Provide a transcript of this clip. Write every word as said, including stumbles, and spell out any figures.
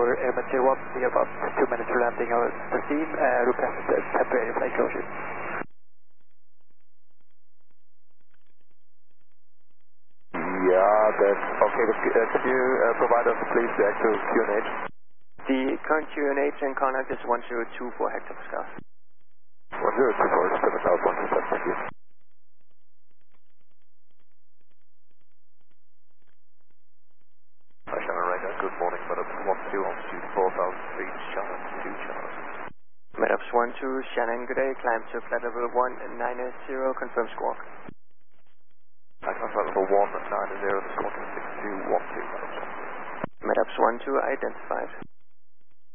for Airman zero one, be about two minutes for landing of the steam, uh, request temporary flight closure. Yeah, that's okay. But, uh, can you uh, provide us please the actual Q N H? The current Q N H and contact is one zero two four hectopascal. one zero two four, seven thousand one hundred, thank you. Hi, Shannon Radar, good morning, Meadows one two, altitude four thousand feet, Shannon two Charles. Meadows one two, Shannon, good day, climb to flight level one nine zero, confirm squawk. I can flight level one nine zero, squawk six two one two, Meadows. Meadows one two, identified.